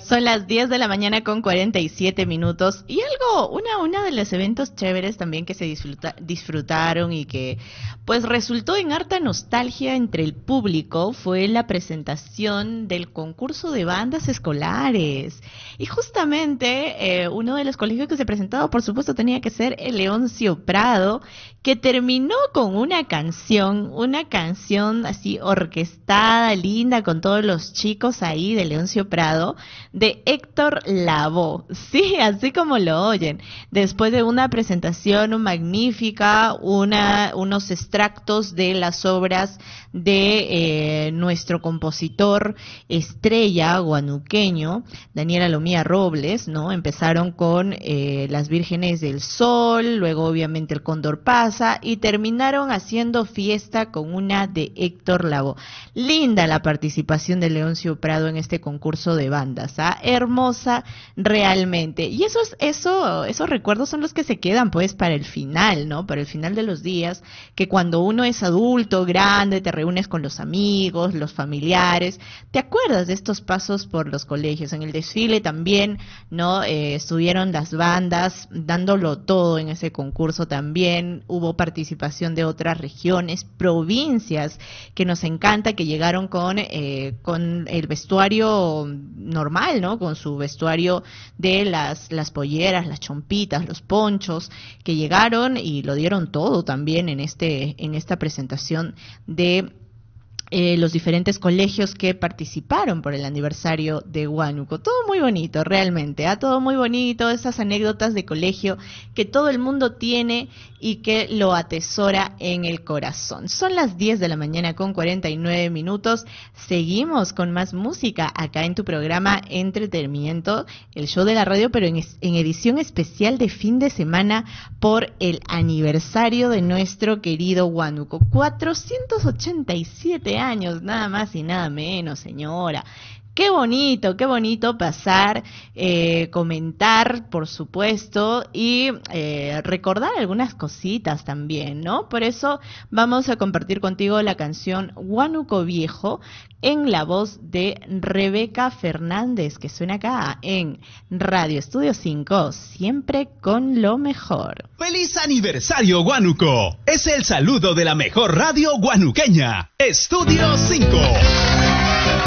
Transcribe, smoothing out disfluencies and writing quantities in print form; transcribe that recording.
Son las 10 de la mañana con 47 minutos y una de los eventos chéveres también que se disfrutaron y que pues resultó en harta nostalgia entre el público fue la presentación del concurso de bandas escolares. Y justamente uno de los colegios que se presentaba, por supuesto, tenía que ser el Leoncio Prado, que terminó con una canción así orquestada, linda, con todos los chicos ahí de Leoncio Prado, de Héctor Lavoe. Sí, así como lo oyen. Después de una presentación magnífica, unos extractos de las obras de nuestro compositor estrella guanuqueño, Daniel Alomía Robles, ¿no? Empezaron con Las Vírgenes del Sol, luego obviamente El Cóndor Pasa y terminaron haciendo fiesta con una de Héctor Lavoe. Linda la participación de Leoncio Prado en este concurso de bandas, ¿ah? Hermosa realmente. Y esos recuerdos son los que se quedan pues para el final, ¿no? Para el final de los días, que cuando uno es adulto, grande, te reúnes con los amigos, los familiares, te acuerdas de estos pasos por los colegios. En el desfile también, ¿no? Estuvieron las bandas dándolo todo en ese concurso también. Hubo participación de otras regiones, provincias, que nos encanta, que llegaron con el vestuario normal, ¿no? Con su vestuario de las polleras, las chompitas, los ponchos, que llegaron y lo dieron todo también en esta presentación de los diferentes colegios que participaron por el aniversario de Huánuco. Todo muy bonito, realmente, todo muy bonito, esas anécdotas de colegio que todo el mundo tiene y que lo atesora en el corazón. Son las 10 de la mañana con 49 minutos. Seguimos con más música acá en tu programa Entretenimiento, el show de la radio, pero en edición especial de fin de semana por el aniversario de nuestro querido Huánuco. 487 años, nada más y nada menos, señora. Qué bonito pasar, comentar, por supuesto, y recordar algunas cositas también, ¿no? Por eso vamos a compartir contigo la canción Huánuco Viejo en la voz de Rebeca Fernández, que suena acá en Radio Estudio 5, siempre con lo mejor. ¡Feliz aniversario, Huánuco! Es el saludo de la mejor radio guanuqueña, Estudio 5.